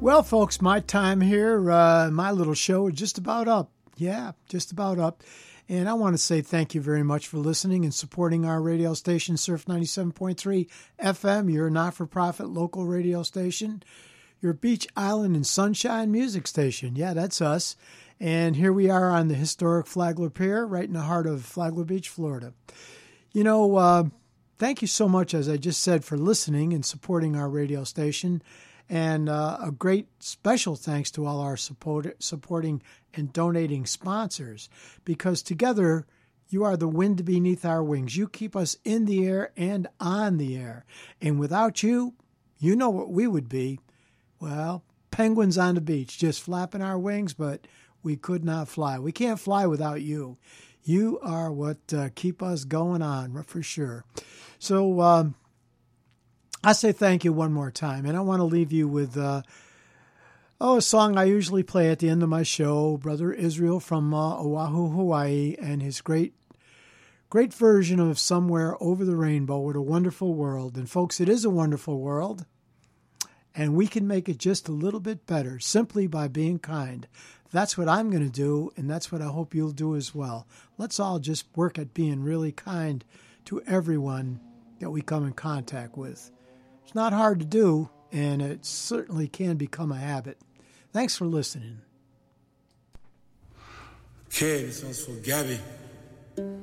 Well, folks, my time here, my little show is just about up. Yeah, just about up. And I want to say thank you very much for listening and supporting our radio station, Surf 97.3 FM, your not-for-profit local radio station, your Beach Island and Sunshine music station. Yeah, that's us. And here we are on the historic Flagler Pier, right in the heart of Flagler Beach, Florida. You know, thank you so much, as I just said, for listening and supporting our radio station. And a great special thanks to all our supporting and donating sponsors, because together you are the wind beneath our wings. You keep us in the air and on the air. And without you, you know what we would be. Well, penguins on the beach, just flapping our wings, but we could not fly. We can't fly without you. You are what keep us going on, for sure. So, I say thank you one more time, and I want to leave you with a song I usually play at the end of my show, Brother Israel from Oahu, Hawaii, and his great version of Somewhere Over the Rainbow, What a Wonderful World. And folks, it is a wonderful world, and we can make it just a little bit better simply by being kind. That's what I'm going to do, and that's what I hope you'll do as well. Let's all just work at being really kind to everyone that we come in contact with. It's not hard to do, and it certainly can become a habit. Thanks for listening. Okay, this one's for Gabby.